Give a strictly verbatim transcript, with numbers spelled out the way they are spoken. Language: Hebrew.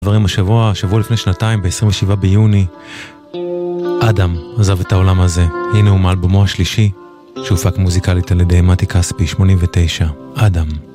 דברים השבוע, שבוע לפני שנתיים, ב-עשרים ושבעה ביוני, אדם עזב את העולם הזה. הנה הוא מאלבומו השלישי, שהופק מוזיקלית על ידי מתי כספי, שמונים ותשע, אדם.